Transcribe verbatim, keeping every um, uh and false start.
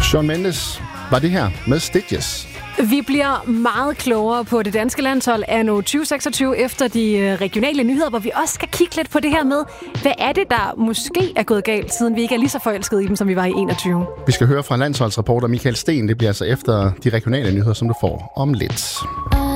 Shawn Mendes var det her med Stitches. Vi bliver meget klogere på det danske landshold anno tyve seksogtyve efter de regionale nyheder, hvor vi også skal kigge lidt på det her med, hvad er det, der måske er gået galt, siden vi ikke er lige så forelskede i dem, som vi var i enogtyve. Vi skal høre fra landsholdsreporter Michael Sten. Det bliver altså efter de regionale nyheder, som du får om lidt.